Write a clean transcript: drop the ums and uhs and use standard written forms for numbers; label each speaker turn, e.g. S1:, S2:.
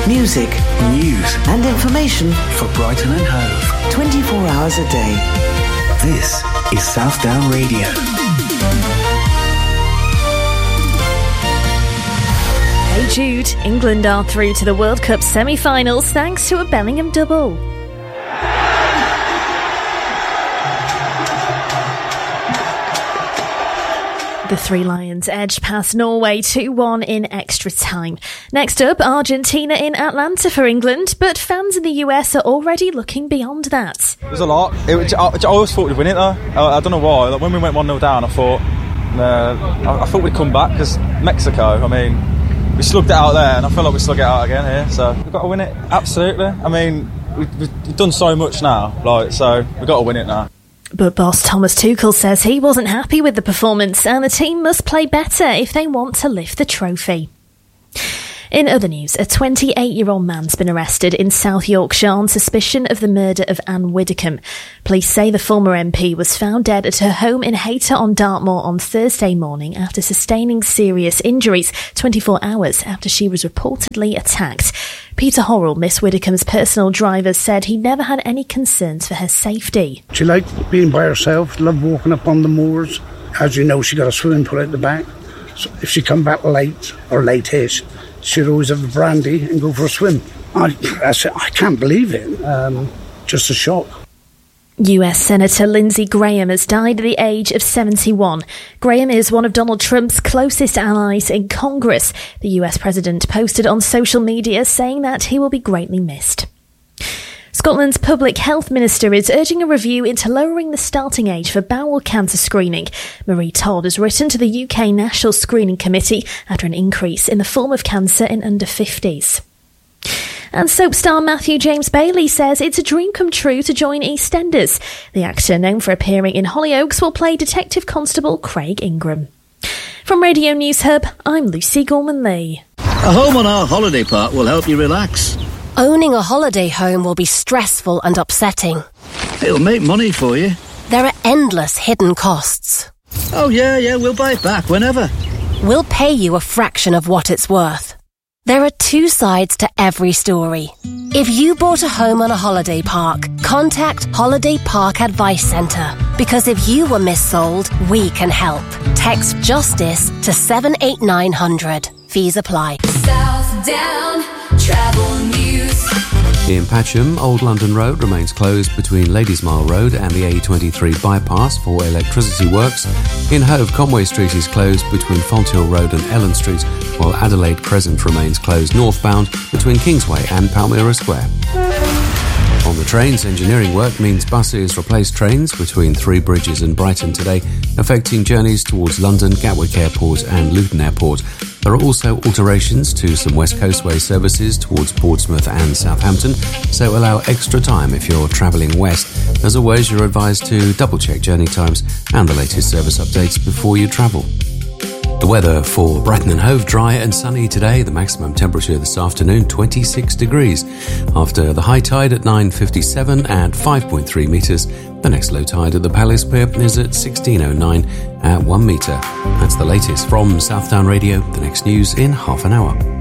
S1: Music,
S2: news
S1: and information
S2: for Brighton and Hove.
S1: 24 hours a day.
S2: This is Southdown Radio.
S3: Hey Jude, England are through to the World Cup semi-finals thanks to a Bellingham double. The Three Lions edged past Norway 2-1 in extra time. Next up, Argentina in Atlanta for England, but fans in the US are already looking beyond that.
S4: There's a lot. I always thought we'd win it though. I don't know why. Like, when we went 1-0 down, I thought we'd come back because Mexico, I mean, we slugged it out there and I feel like we slug it out again here. So we've got to win it, absolutely. I mean, we've done so much now, so we've got to win it now.
S3: But boss Thomas Tuchel says he wasn't happy with the performance and the team must play better if they want to lift the trophy. In other news, a 28-year-old man's been arrested in South Yorkshire on suspicion of the murder of Anne Widdecombe. Police say the former MP was found dead at her home in Hayter on Dartmoor on Thursday morning after sustaining serious injuries 24 hours after she was reportedly attacked. Peter Horrell, Miss Widdecombe's personal driver, said he never had any concerns for her safety.
S5: She liked being by herself, loved walking up on the moors. As you know, she got a swimming pool at the back. So if she come back late or late-ish, she'd always have a brandy and go for a swim. I can't believe it. Just a shock.
S3: US Senator Lindsey Graham has died at the age of 71. Graham is one of Donald Trump's closest allies in Congress. The US president posted on social media saying that he will be greatly missed. Scotland's Public Health Minister is urging a review into lowering the starting age for bowel cancer screening. Marie Todd has written to the UK National Screening Committee after an increase in the form of cancer in under 50s. And soap star Matthew James Bailey says it's a dream come true to join EastEnders. The actor, known for appearing in Hollyoaks, will play Detective Constable Craig Ingram. From Radio News Hub, I'm Lucy Gorman-Lee.
S6: A home on our holiday park will help you relax.
S7: Owning a holiday home will be stressful and upsetting.
S6: It'll make money for you.
S7: There are endless hidden costs.
S6: Oh yeah, we'll buy it back whenever.
S7: We'll pay you a fraction of what it's worth. There are two sides to every story. If you bought a home on a holiday park, contact Holiday Park Advice Centre. Because if you were missold, we can help. Text JUSTICE to 78900. Fees apply.
S8: Southdown Travel News.
S9: In Patcham, Old London Road remains closed between Ladysmile Road and the A23 bypass for electricity works. In Hove, Conway Street is closed between Fonthill Road and Ellen Street, while Adelaide Crescent remains closed northbound between Kingsway and Palmyra Square. On the trains, engineering work means buses replace trains between Three Bridges and Brighton today, affecting journeys towards London, Gatwick Airport and Luton Airport. There are also alterations to some West Coastway services towards Portsmouth and Southampton, so allow extra time if you're travelling west. As always, you're advised to double-check journey times and the latest service updates before you travel. The weather for Brighton and Hove, dry and sunny today. The maximum temperature this afternoon, 26 degrees. After the high tide at 9:57 at 5.3 metres, the next low tide at the Palace Pier is at 16:09 at 1 metre. That's the latest from Southdown Radio. The next news in half an hour.